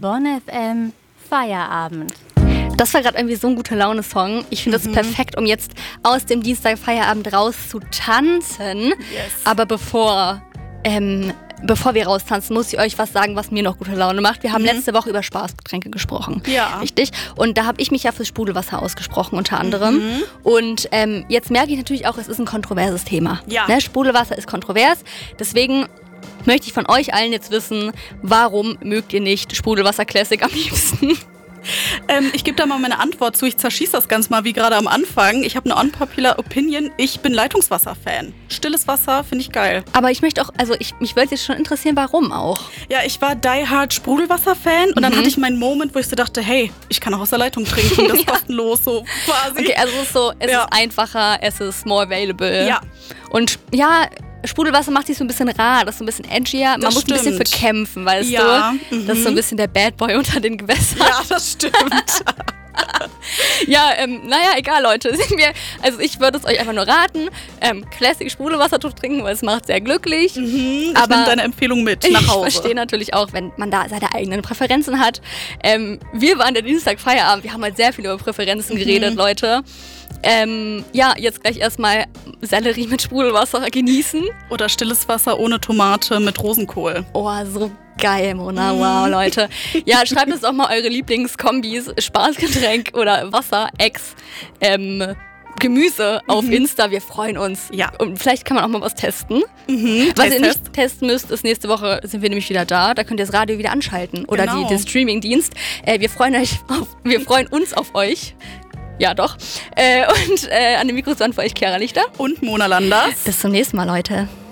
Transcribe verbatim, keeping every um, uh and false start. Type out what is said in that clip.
Bonn F M Feierabend. Das war gerade irgendwie so ein guter Laune-Song. Ich finde, das ist perfekt, um jetzt aus dem Dienstag-Feierabend raus zu tanzen. Yes. Aber bevor, ähm, bevor wir raustanzen, muss ich euch was sagen, was mir noch gute Laune macht. Wir haben mhm. letzte Woche über Spaßgetränke gesprochen. Ja. Richtig? Und da habe ich mich ja fürs Sprudelwasser ausgesprochen, unter anderem. Mhm. Und ähm, jetzt merke ich natürlich auch, es ist ein kontroverses Thema. Ja. Ne? Sprudelwasser ist kontrovers. Deswegen möchte ich von euch allen jetzt wissen, warum mögt ihr nicht Sprudelwasser Classic am liebsten? Ähm, ich gebe da mal meine Antwort zu. Ich zerschieße das ganz mal wie gerade am Anfang. Ich habe eine unpopular Opinion. Ich bin Leitungswasser-Fan. Stilles Wasser finde ich geil. Aber ich möchte auch, also ich, mich würde jetzt schon interessieren, warum auch. Ja, ich war die hard Sprudelwasser-Fan und mhm. dann hatte ich meinen Moment, wo ich so dachte, hey, ich kann auch aus der Leitung trinken, das ist ja. kostenlos, so quasi. Okay, also es ist so, es ja. ist einfacher, es ist more available. Ja. Und ja, Sprudelwasser macht sich so ein bisschen rar, das ist so ein bisschen edgier. Man das muss stimmt. ein bisschen für kämpfen, weißt ja. du? Mhm. Das ist so ein bisschen der Bad Boy unter den Gewässern. Ja, das stimmt. Ja, ähm, naja, egal, Leute. Wir, also ich würde es euch einfach nur raten, ähm, Classic Sprudelwasser zu trinken, weil es macht sehr glücklich. Mhm, ich aber nehme deine Empfehlung mit nach Hause. Ich verstehe natürlich auch, wenn man da seine eigenen Präferenzen hat. Ähm, wir waren der Dienstag Feierabend, wir haben halt sehr viel über Präferenzen geredet, mhm. Leute. Ähm, ja, jetzt gleich erstmal Sellerie mit Sprudelwasser genießen. Oder stilles Wasser ohne Tomate mit Rosenkohl. Oh, so geil, Mona. Wow, Leute. Ja, schreibt uns auch mal eure Lieblingskombis, Spaßgetränk oder Wasser, Ex, ähm, Gemüse auf mhm. Insta. Wir freuen uns. Ja. Und vielleicht kann man auch mal was testen. Mhm. Was ihr nicht testen müsst, ist nächste Woche sind wir nämlich wieder da. Da könnt ihr das Radio wieder anschalten. Oder genau. die, den Streamingdienst. Äh, wir freuen euch auf, wir freuen uns auf euch. Ja, doch. Äh, und äh, an dem Mikro waren für euch Chiara Lichter. Und Mona Landers. Bis zum nächsten Mal, Leute.